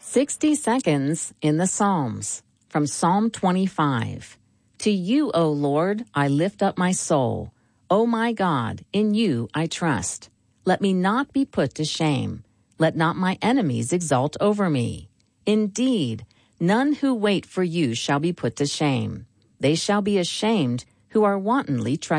60 seconds in the Psalms, from Psalm 25. To you, O Lord, I lift up my soul. O my God, in you I trust. Let me not be put to shame. Let not my enemies exult over me. Indeed, none who wait for you shall be put to shame. They shall be ashamed who are wantonly treacherous.